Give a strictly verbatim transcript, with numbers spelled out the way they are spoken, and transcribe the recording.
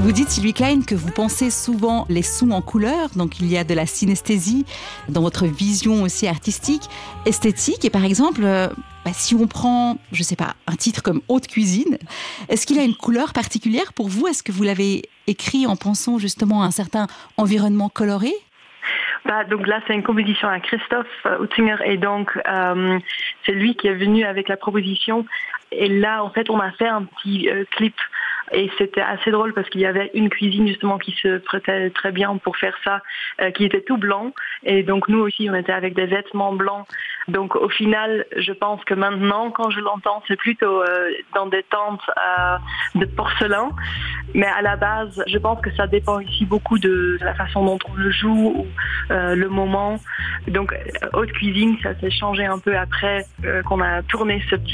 Vous dites, Sylvie Klein, que vous pensez souvent les sons en couleur, donc il y a de la synesthésie dans votre vision aussi artistique, esthétique. Et par exemple, euh, bah, si on prend, je ne sais pas, un titre comme Haute Cuisine, est-ce qu'il a une couleur particulière pour vous? Est-ce que vous l'avez écrit en pensant justement à un certain environnement coloré? Bah, donc là, c'est une composition à Christophe Utzinger et donc euh, c'est lui qui est venu avec la proposition. Et là, en fait, on a fait un petit euh, clip et c'était assez drôle parce qu'il y avait une cuisine justement qui se prêtait très bien pour faire ça, euh, qui était tout blanc. Et donc nous aussi, on était avec des vêtements blancs. Donc au final, je pense que maintenant, quand je l'entends, c'est plutôt euh, dans des tentes euh, de porcelain. Mais à la base, je pense que ça dépend ici beaucoup de la façon dont on le joue ou euh, le moment. Donc Haute Cuisine, ça s'est changé un peu après euh, qu'on a tourné ce petit